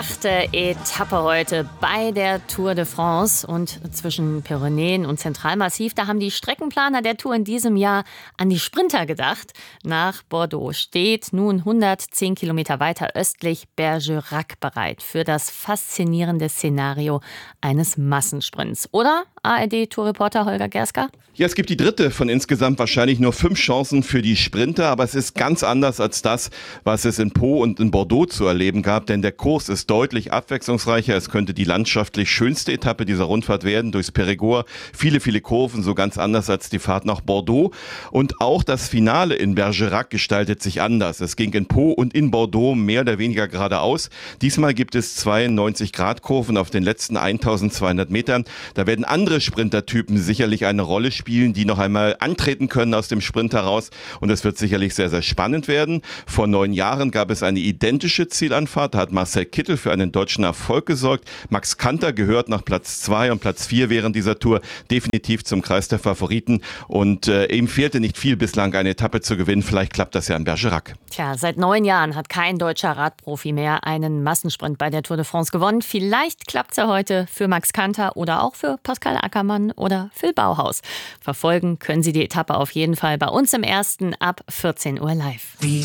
8. Etappe heute bei der Tour de France und zwischen Pyrenäen und Zentralmassiv. Da haben die Streckenplaner der Tour in diesem Jahr an die Sprinter gedacht. Nach Bordeaux steht nun 110 Kilometer weiter östlich Bergerac bereit für das faszinierende Szenario eines Massensprints. Oder, ARD-Tourreporter Holger Gerska? Ja, es gibt die dritte von insgesamt wahrscheinlich nur 5 Chancen für die Sprinter, aber es ist ganz anders als das, was es in Pau und in Bordeaux zu erleben gab, denn der Kurs ist deutlich abwechslungsreicher. Es könnte die landschaftlich schönste Etappe dieser Rundfahrt werden, durchs Périgord. Viele, viele Kurven, so ganz anders als die Fahrt nach Bordeaux. Und auch das Finale in Bergerac gestaltet sich anders. Es ging in Pau und in Bordeaux mehr oder weniger geradeaus. Diesmal gibt es 92-Grad-Kurven auf den letzten 1200 Metern. Da werden andere Sprintertypen sicherlich eine Rolle spielen, die noch einmal antreten können aus dem Sprint heraus. Und es wird sicherlich sehr, sehr spannend werden. Vor 9 Jahren gab es eine identische Zielanfahrt. Da hat Marcel Kittel für einen deutschen Erfolg gesorgt. Max Kanter gehört nach Platz 2 und Platz 4 während dieser Tour definitiv zum Kreis der Favoriten. Und ihm fehlte nicht viel bislang, eine Etappe zu gewinnen. Vielleicht klappt das ja in Bergerac. Tja, seit 9 Jahren hat kein deutscher Radprofi mehr einen Massensprint bei der Tour de France gewonnen. Vielleicht klappt es ja heute für Max Kanter oder auch für Pascal Ackermann oder Phil Bauhaus. Verfolgen können Sie die Etappe auf jeden Fall bei uns im Ersten ab 14 Uhr live.